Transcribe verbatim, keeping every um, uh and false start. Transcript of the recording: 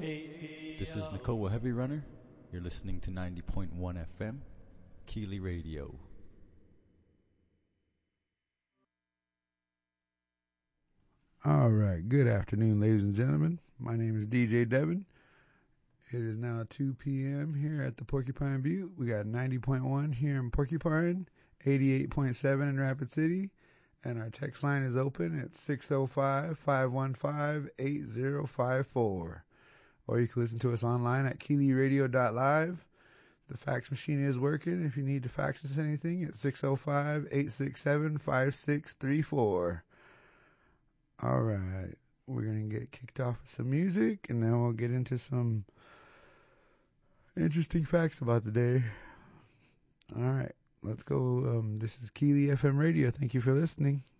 This is Nakoa Heavy Runner. You're listening to ninety point one F M, Keely Radio. All right. Good afternoon, ladies and gentlemen. My name is D J Devin. It is now two p.m. here at the Porcupine Butte. We got ninety point one here in Porcupine, eighty-eight point seven in Rapid City, and our text line is open at six oh five, five one five, eight oh five four. Or you can listen to us online at keely radio dot live. The fax machine is working. If you need to fax us anything, it's six oh five, eight six seven, five six three four. All right. We're going to get kicked off with some music, and then we'll get into some interesting facts about the day. All right. Let's go. Um, this is Keely F M Radio. Thank you for listening.